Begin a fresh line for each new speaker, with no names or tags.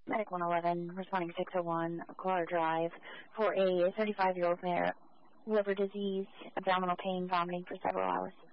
Medic 111, responding 601, Caller Drive, for a 35-year-old male, liver disease, abdominal pain, vomiting for several hours.